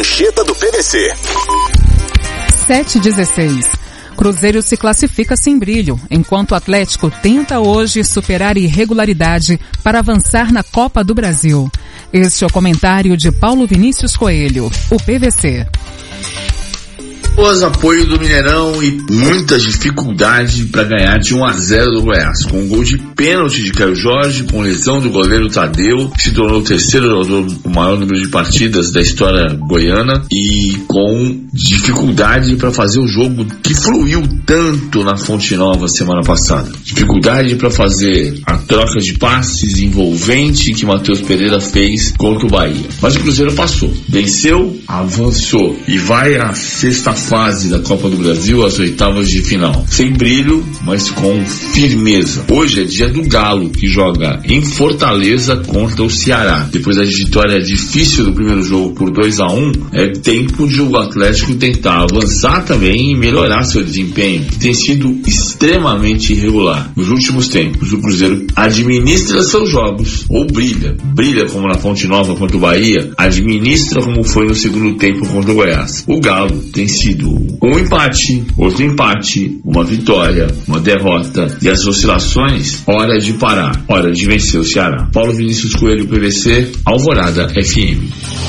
Mancheta do PVC. 7:16. Cruzeiro se classifica sem brilho, enquanto o Atlético tenta hoje superar irregularidade para avançar na Copa do Brasil. Este é o comentário de Paulo Vinícius Coelho, o PVC. Após apoio do Mineirão e muita dificuldade para ganhar de 1-0 do Goiás, com um gol de pênalti de Caio Jorge, com lesão do goleiro Tadeu, que se tornou o terceiro jogador com o maior número de partidas da história goiana, e com dificuldade para fazer o jogo que fluiu tanto na Fonte Nova semana passada. Dificuldade para fazer a troca de passes envolvente que Matheus Pereira fez contra o Bahia. Mas o Cruzeiro passou, venceu, avançou e vai à sexta fase da Copa do Brasil, às oitavas de final. Sem brilho, mas com firmeza. Hoje é dia do Galo, que joga em Fortaleza contra o Ceará. Depois da vitória difícil do primeiro jogo por 2-1, é tempo de o Atlético tentar avançar também e melhorar seu desempenho, que tem sido extremamente irregular. Nos últimos tempos, o Cruzeiro administra seus jogos, ou brilha como na Fonte Nova contra o Bahia, administra como foi no segundo tempo contra o Goiás. O Galo tem sido um empate, outro empate, uma vitória, uma derrota, e as oscilações, hora de parar, hora de vencer o Ceará. Paulo Vinícius Coelho, PVC, Alvorada FM.